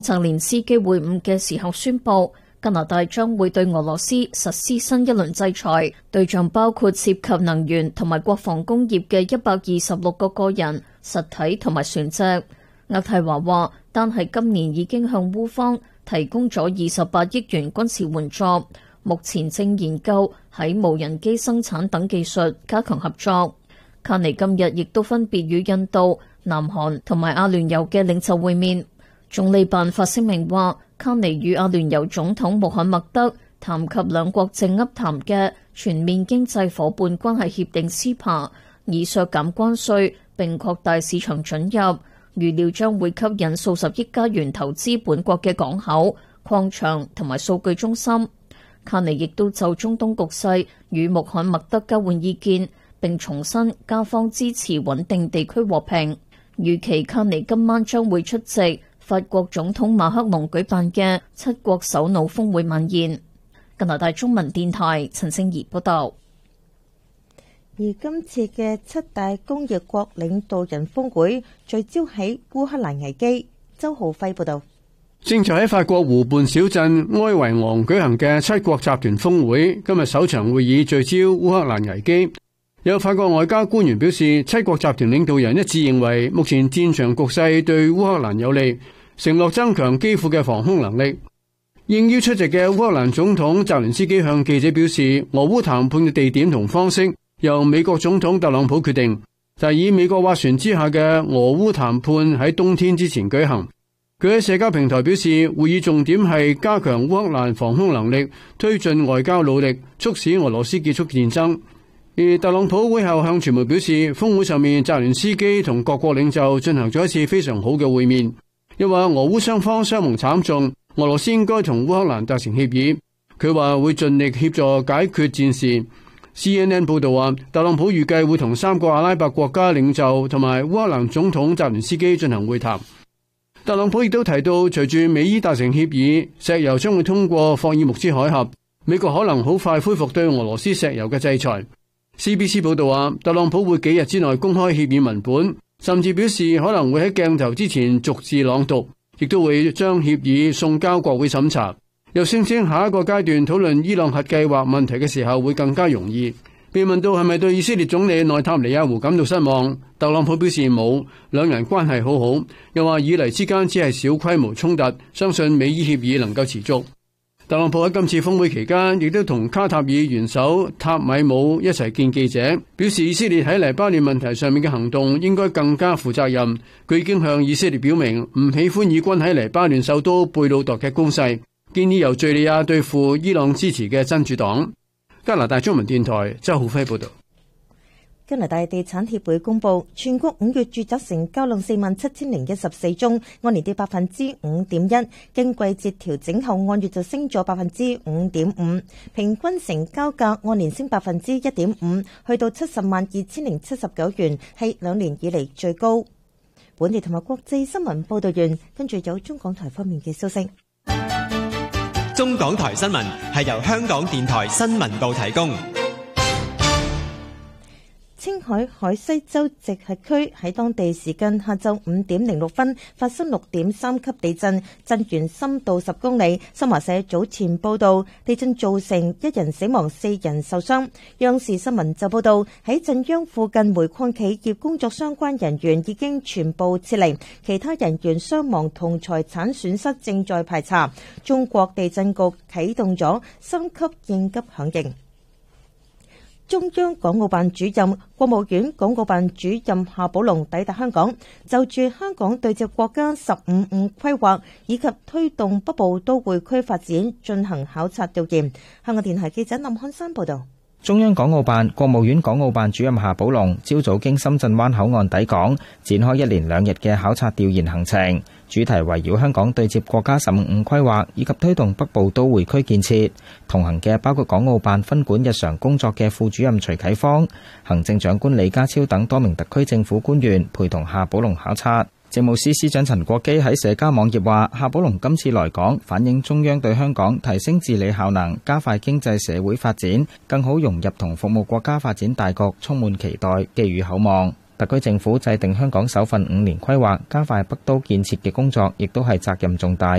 澤連斯基會晤嘅時候宣布，加拿大將會對俄羅斯實施新一輪制裁，對象包括涉及能源同埋國防工業嘅126個個人、實體同埋船隻。渥太華話，單係今年已經向烏方提供咗28億元軍事援助，目前正研究喺無人機生產等技術加強合作。卡尼今日亦都分別與印度、南韓同埋阿聯酋嘅領袖會面。總理辦發聲明話，卡尼與阿聯酋總統穆罕默德談及兩國正洽談嘅全面經濟夥伴關係協定 CEPA， 以削減關稅並擴大市場准入，預料將會吸引數十億加元投資本國嘅港口、礦場同埋數據中心。卡尼亦都就中東局勢與穆罕默德交換意見，並重申加方支持穩定地區和平。預期卡尼今晚將會出席法國總統馬克龍舉辦嘅7國首腦峰會晚宴。加拿大中文電台陳聖儀報道。 而今次嘅7大工業國領導人峰會聚焦喺烏克蘭危機。周浩輝報道。 正在喺法國湖畔小鎮埃維昂舉行嘅7國集團峰會，今日首場會議聚焦烏克蘭危機。有法國外交官員表示，7國集團領導人一致認為目前戰場局勢對烏克蘭有利，承諾增強基輔嘅防空能力。應邀出席嘅烏克蘭總統澤連斯基向記者表示，俄烏談判嘅地點同方式由美國總統特朗普決定，但以美國斡旋之下嘅俄烏談判喺冬天之前舉行。佢喺社交平台表示，會議重點係加強烏克蘭防空能力，推進外交努力，促使俄羅斯結束戰爭。而特朗普會後向傳媒表示，峰會上面澤連斯基同各國領袖進行咗一次非常好嘅會面，又話俄烏雙方傷亡慘重，俄羅斯應該同烏克蘭達成協議。佢話會盡力協助解決戰事。CNN 報道話，特朗普預計會同3個阿拉伯國家領袖同埋烏克蘭總統澤連斯基進行會談。特朗普亦都提到，隨住美伊達成協議，石油將會通過霍爾木茲海峽，美國可能好快恢復對俄羅斯石油嘅制裁。CBC 報道話，特朗普會幾日之內公開協議文本，甚至表示可能會喺鏡頭之前逐字朗讀，亦都會將協議送交國會審查。又聲稱下一個階段討論伊朗核計劃問題嘅時候會更加容易。被問到係咪對以色列總理內塔尼亞胡感到失望，特朗普表示冇，兩人關係好好，又話以黎之間只係小規模衝突，相信美伊協議能夠持續。特朗普喺今次峰會期間亦都同卡塔爾元首塔米姆一齊見記者，表示以色列喺黎巴嫩問題上面嘅行動應該更加負責任。佢已經向以色列表明唔喜歡以軍喺黎巴嫩首都貝魯特嘅攻勢，建議由敘利亞對付伊朗支持嘅真主黨。加拿大中文電台周浩輝報道。 加拿大地產協會公布，全國5月住宅成交量47,014宗，按年跌5.1%，經季節調整後按月就升咗5.5%，平均成交價按年升1.5%，去到702,079元，係2年以嚟最高。本地同埋國際新聞報道完，跟住有中港台方面嘅消息。 中港台新聞係由香港電台新聞部提供。 青海海西州直轄區喺當地時間下晝5點06分發生6.3級地震，震源深度10公里。新華社早前報道，地震造成1人死亡，4人受傷。央視新聞就報道，喺震央附近煤礦企業工作相關人員已經全部撤離，其他人員傷亡同財產損失正在排查。中國地震局啟動咗3級應急響應。中央港澳辦主任、國務院港澳辦主任夏寶龍抵達香港，就住香港對接國家15五規劃以及推動北部都會區發展進行考察調研。香港電台記者林漢山報道。 中央港澳辦、國務院港澳辦主任夏寶龍朝早經深圳灣口岸抵港，展開1連2日嘅考察調研行程，主題圍繞香港對接國家15五規劃以及推動北部都會區建設。同行嘅包括港澳辦分管日常工作嘅副主任徐啟芳、行政長官李家超等多名特區政府官員陪同夏寶龍考察。政務司司長陳國基喺社交網頁話，夏寶龍今次來港反映中央對香港提升治理效能、加快經濟社會發展、更好融入同服務國家發展大局充滿期待，寄予厚望。 特區政府制定香港首份5年規劃，加快北都建設嘅工作，亦都係責任重大。